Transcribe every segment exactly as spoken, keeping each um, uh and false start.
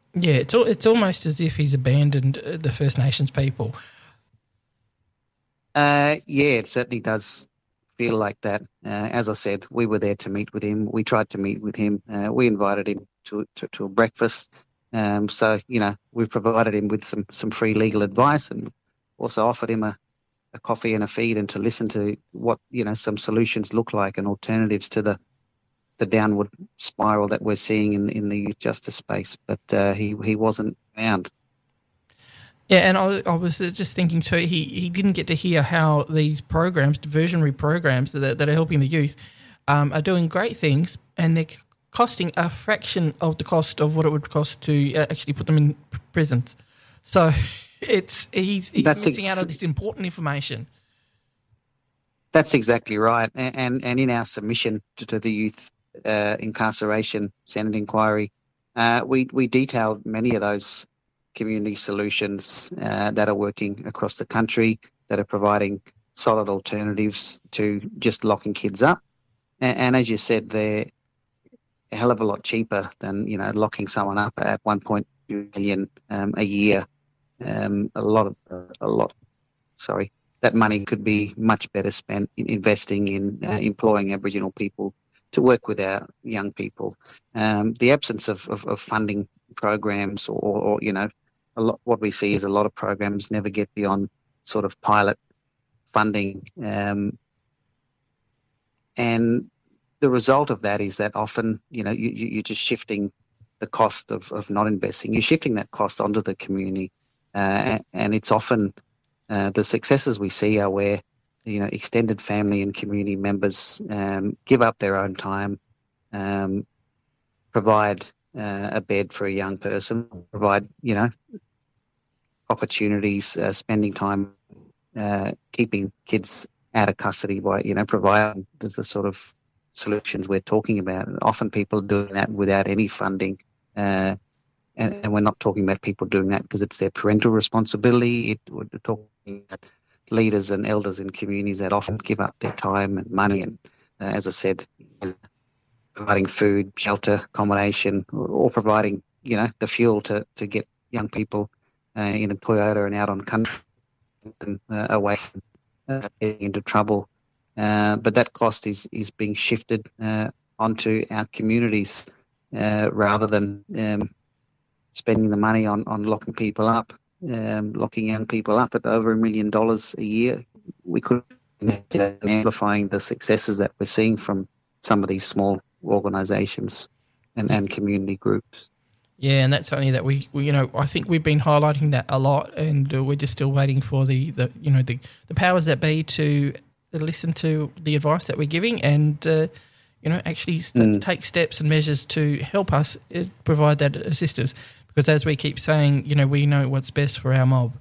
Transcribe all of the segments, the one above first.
Yeah, it's al- it's almost as if he's abandoned uh, the First Nations people. Uh, yeah, it certainly does feel like that. Uh, as I said, we were there to meet with him. We tried to meet with him. Uh, we invited him to, to, to a breakfast. Um, so, you know, we've provided him with some, some free legal advice and also offered him a, a coffee and a feed and to listen to what, you know, some solutions look like and alternatives to the, the downward spiral that we're seeing in, in the youth justice space. But uh, he, he wasn't found. Yeah, and I, I was just thinking too, he, he didn't get to hear how these programs, diversionary programs that, that are helping the youth, um, are doing great things, and they're costing a fraction of the cost of what it would cost to uh, actually put them in p- prisons. So it's he's, he's That's missing ex- out on this important information. That's exactly right. And, and, and in our submission to, to the Youth uh, Incarceration Senate inquiry, uh, we, we detailed many of those community solutions uh, that are working across the country, that are providing solid alternatives to just locking kids up. And, and as you said, they're a hell of a lot cheaper than, you know, locking someone up at one point two million um, a year. Um, a lot of, uh, a lot, sorry, that money could be much better spent in investing in uh, employing Aboriginal people to work with our young people. Um, the absence of, of, of funding programs or, or, you know, a lot, what we see is a lot of programs never get beyond sort of pilot funding. Um, and the result of that is that often, you know, you, you're just shifting the cost of, of not investing. You're shifting that cost onto the community. Uh, and it's often uh, the successes we see are where, you know, extended family and community members um, give up their own time, um, provide uh, a bed for a young person, provide, you know, opportunities, uh, spending time, uh, keeping kids out of custody by, you know, providing the, the sort of solutions we're talking about. And often people doing that without any funding. Uh, and, and we're not talking about people doing that because it's their parental responsibility. It, we're talking about leaders and elders in communities that often give up their time and money. And uh, as I said, providing food, shelter, accommodation, or, or providing, you know, the fuel to, to get young people uh, in a Toyota and out on country them uh, away from uh, getting into trouble. Uh, but that cost is, is being shifted uh, onto our communities uh, rather than um, spending the money on, on locking people up, um, locking young people up at over a million dollars a year. We could be amplifying the successes that we're seeing from some of these small organisations and, and community groups. Yeah, and that's something that we, we, you know, I think we've been highlighting that a lot, and uh, we're just still waiting for the, the you know, the, the powers that be to listen to the advice that we're giving and, uh, you know, actually st- mm. take steps and measures to help us uh, provide that assistance. Because as we keep saying, you know, we know what's best for our mob.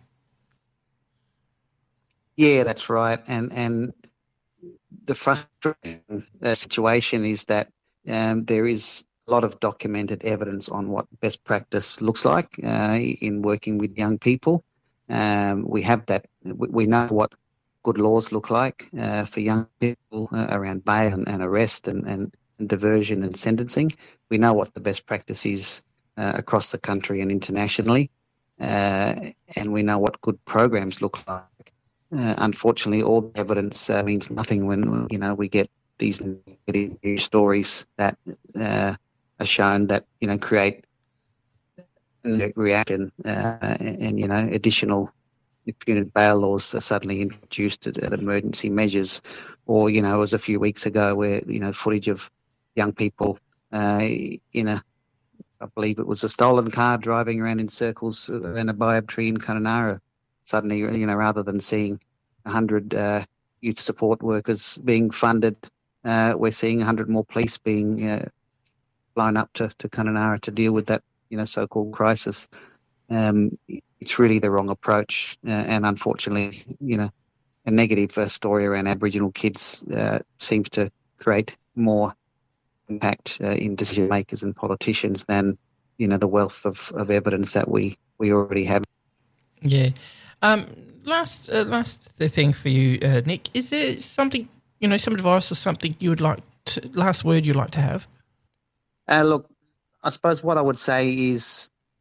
Yeah, that's right. And and the frustrating uh, situation is that um, there is a lot of documented evidence on what best practice looks like uh, in working with young people. Um, we have that. We, we know what good laws look like uh, for young people uh, around bail and, and arrest and, and, and diversion and sentencing. We know what the best practice is uh, across the country and internationally, uh, and we know what good programs look like. Uh, unfortunately, all the evidence uh, means nothing when, you know, we get these negative news stories that uh, are shown that, you know, create reaction uh, and, and, you know, additional punitive bail laws are suddenly introduced at, at emergency measures. Or, you know, it was a few weeks ago where, you know, footage of young people uh, in a, I believe it was a stolen car driving around in circles around a baobab tree in Kununurra. Suddenly, you know, rather than seeing one hundred uh, youth support workers being funded, uh, we're seeing one hundred more police being uh, flown up to, to Kununurra to deal with that, you know, so-called crisis. Um, it's really the wrong approach. Uh, and unfortunately, you know, a negative uh, story around Aboriginal kids uh, seems to create more impact uh, in decision makers and politicians than, you know, the wealth of, of evidence that we, we already have. Yeah. Um, last uh, last thing for you, uh, Nick, is there something, you know, some advice or something you would like to, last word you'd like to have? Uh, look, I suppose what I would say is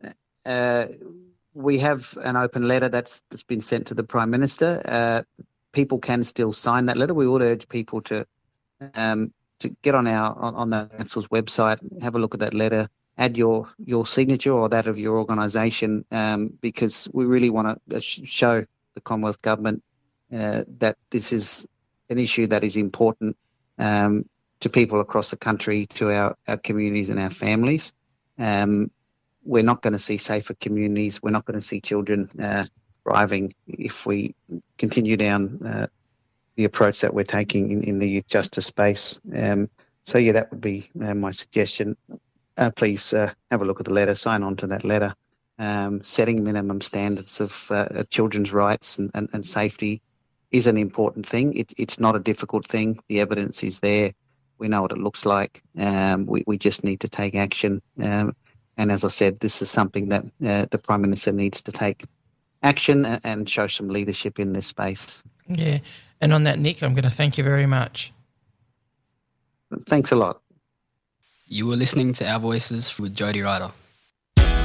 uh, we have an open letter that's, that's been sent to the Prime Minister. Uh, people can still sign that letter. We would urge people to um, to get on our on, on the council's website, have a look at that letter, add your your signature or that of your organisation, um, because we really want to show the Commonwealth Government uh, that this is an issue that is important um, to people across the country, to our, our communities and our families. Um, we're not going to see safer communities. We're not going to see children uh, thriving if we continue down uh, the approach that we're taking in, in the youth justice space. Um, so, yeah, that would be uh, my suggestion. Uh, please uh, have a look at the letter, sign on to that letter. Um, setting minimum standards of uh, children's rights and, and, and safety is an important thing. It, it's not a difficult thing. The evidence is there. We know what it looks like. Um, we, we just need to take action. Um, and as I said, this is something that uh, the Prime Minister needs to take action and, and show some leadership in this space. Yeah. And on that, Nick, I'm going to thank you very much. Thanks a lot. You were listening to Our Voices with Jody Ryder.